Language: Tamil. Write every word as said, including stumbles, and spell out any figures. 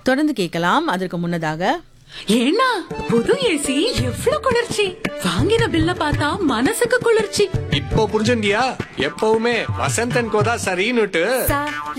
தொடர்ந்து கேட்கலாம். அதற்கு முன்னதாக ஏன்னா புது ஏசி எவ்வளவு குளிர்ச்சி, வாங்கின பில்ல பார்த்தா மனசுக்கு குளிர்ச்சி. இப்போ புரிஞ்சுண்டியா? எப்பவுமே வசந்தன் கோதா சரின்னுட்டு.